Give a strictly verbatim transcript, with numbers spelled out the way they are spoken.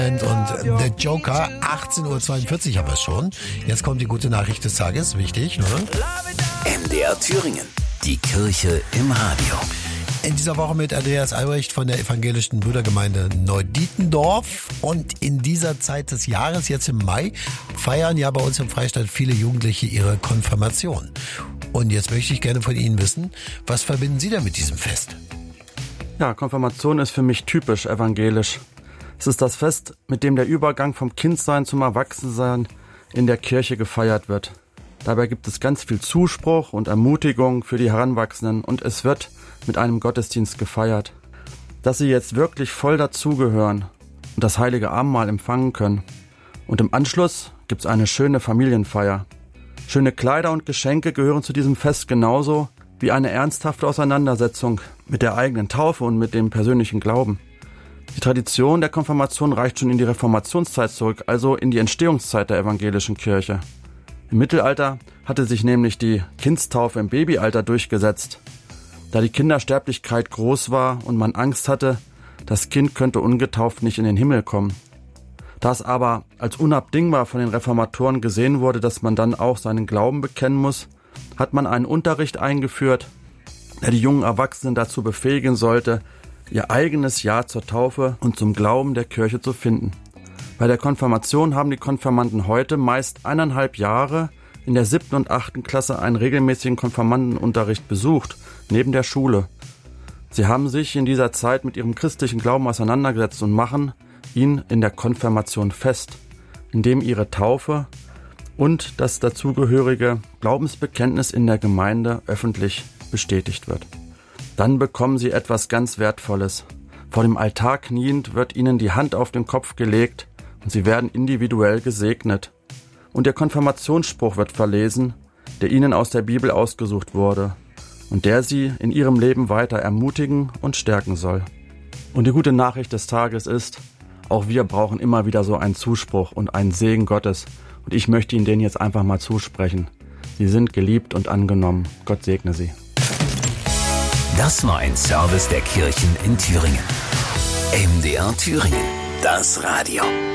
Und The Joker, achtzehn Uhr zweiundvierzig haben wir es schon. Jetzt kommt die gute Nachricht des Tages, wichtig, ne? M D R Thüringen, die Kirche im Radio. In dieser Woche mit Andreas Albrecht von der evangelischen Brüdergemeinde Neudietendorf. Und in dieser Zeit des Jahres, jetzt im Mai, feiern ja bei uns im Freistaat viele Jugendliche ihre Konfirmation. Und jetzt möchte ich gerne von Ihnen wissen, was verbinden Sie denn mit diesem Fest? Ja, Konfirmation ist für mich typisch evangelisch. Es ist das Fest, mit dem der Übergang vom Kindsein zum Erwachsensein in der Kirche gefeiert wird. Dabei gibt es ganz viel Zuspruch und Ermutigung für die Heranwachsenden und es wird mit einem Gottesdienst gefeiert. Dass sie jetzt wirklich voll dazugehören und das heilige Abendmahl empfangen können. Und im Anschluss gibt's eine schöne Familienfeier. Schöne Kleider und Geschenke gehören zu diesem Fest genauso wie eine ernsthafte Auseinandersetzung mit der eigenen Taufe und mit dem persönlichen Glauben. Die Tradition der Konfirmation reicht schon in die Reformationszeit zurück, also in die Entstehungszeit der evangelischen Kirche. Im Mittelalter hatte sich nämlich die Kindstaufe im Babyalter durchgesetzt. Da die Kindersterblichkeit groß war und man Angst hatte, das Kind könnte ungetauft nicht in den Himmel kommen. Da es aber als unabdingbar von den Reformatoren gesehen wurde, dass man dann auch seinen Glauben bekennen muss, hat man einen Unterricht eingeführt, der die jungen Erwachsenen dazu befähigen sollte, ihr eigenes Ja zur Taufe und zum Glauben der Kirche zu finden. Bei der Konfirmation haben die Konfirmanden heute meist eineinhalb Jahre in der siebten und achten Klasse einen regelmäßigen Konfirmandenunterricht besucht, neben der Schule. Sie haben sich in dieser Zeit mit ihrem christlichen Glauben auseinandergesetzt und machen ihn in der Konfirmation fest, indem ihre Taufe und das dazugehörige Glaubensbekenntnis in der Gemeinde öffentlich bestätigt wird. Dann bekommen sie etwas ganz Wertvolles. Vor dem Altar kniend wird ihnen die Hand auf den Kopf gelegt und sie werden individuell gesegnet. Und der Konfirmationsspruch wird verlesen, der ihnen aus der Bibel ausgesucht wurde und der sie in ihrem Leben weiter ermutigen und stärken soll. Und die gute Nachricht des Tages ist, auch wir brauchen immer wieder so einen Zuspruch und einen Segen Gottes. Und ich möchte Ihnen den jetzt einfach mal zusprechen. Sie sind geliebt und angenommen. Gott segne Sie. Das war ein Service der Kirchen in Thüringen. M D R Thüringen, das Radio.